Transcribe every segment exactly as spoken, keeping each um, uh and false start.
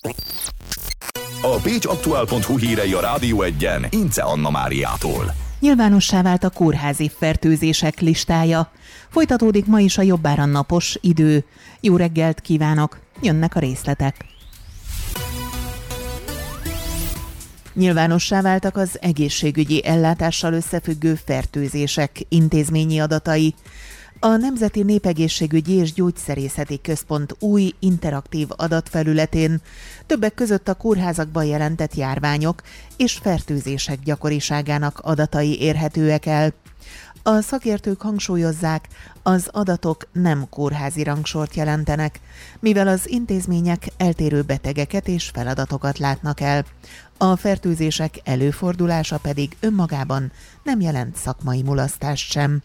A pécsaktuál pont hu hírei a Rádió Egyen Ince Anna Máriától. Nyilvánossá vált a kórházi fertőzések listája. Folytatódik ma is a jobbára napos idő. Jó reggelt kívánok! Jönnek a részletek. Nyilvánossá váltak az egészségügyi ellátással összefüggő fertőzések intézményi adatai. A Nemzeti Népegészségügyi és Gyógyszerészeti Központ új interaktív adatfelületén többek között a kórházakban jelentett járványok és fertőzések gyakoriságának adatai érhetőek el. A szakértők hangsúlyozzák, az adatok nem kórházi rangsort jelentenek, mivel az intézmények eltérő betegeket és feladatokat látnak el. A fertőzések előfordulása pedig önmagában nem jelent szakmai mulasztást sem.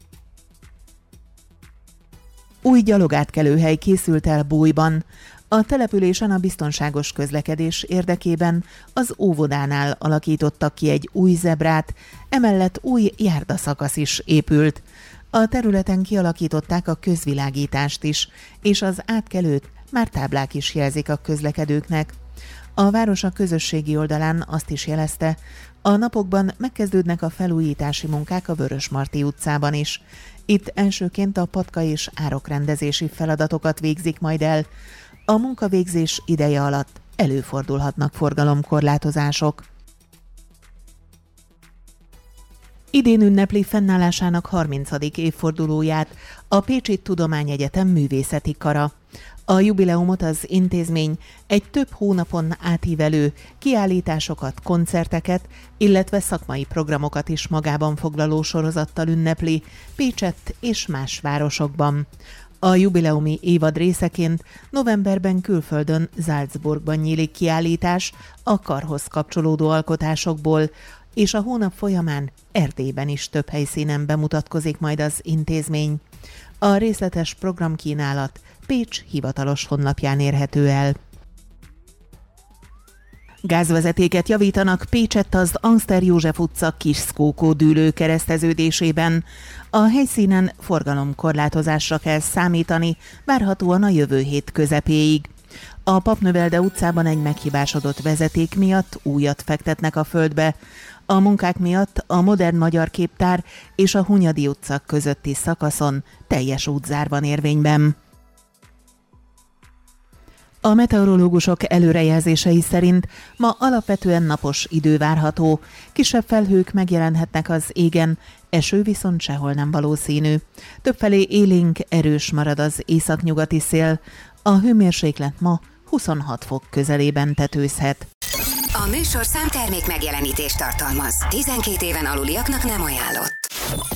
Új gyalogátkelőhely készült el Bójban. A településen a biztonságos közlekedés érdekében az óvodánál alakítottak ki egy új zebrát, emellett új járdaszakasz is épült. A területen kialakították a közvilágítást is, és az átkelőt már táblák is jelzik a közlekedőknek. A város a közösségi oldalán azt is jelezte, a napokban megkezdődnek a felújítási munkák a Vörösmarty utcában is. Itt elsőként a patka és árokrendezési feladatokat végzik majd el. A munkavégzés ideje alatt előfordulhatnak forgalomkorlátozások. Idén ünnepli fennállásának harmincadik évfordulóját a Pécsi Tudományegyetem művészeti kara. A jubileumot az intézmény egy több hónapon átívelő kiállításokat, koncerteket, illetve szakmai programokat is magában foglaló sorozattal ünnepli Pécsett és más városokban. A jubileumi évad részeként novemberben külföldön Salzburgban nyílik kiállítás a karhoz kapcsolódó alkotásokból, és a hónap folyamán Erdélyben is több helyszínen bemutatkozik majd az intézmény. A részletes programkínálat Pécs hivatalos honlapján érhető el. Gázvezetéket javítanak Pécsett az Angster József utca Kis-Szkókó dűlő kereszteződésében. A helyszínen forgalomkorlátozásra kell számítani, várhatóan a jövő hét közepéig. A Papnövelde utcában egy meghibásodott vezeték miatt újat fektetnek a földbe. A munkák miatt a Modern Magyar Képtár és a Hunyadi utca közötti szakaszon teljes útzár van érvényben. A meteorológusok előrejelzései szerint ma alapvetően napos idő várható, kisebb felhők megjelenhetnek az égen, eső viszont sehol nem valószínű. Többfelé élénk, erős marad az északnyugati szél, a hőmérséklet ma huszonhat fok közelében tetőzhet. A műsorszám termék megjelenítést tartalmaz. tizenkét éven aluliaknak nem ajánlott.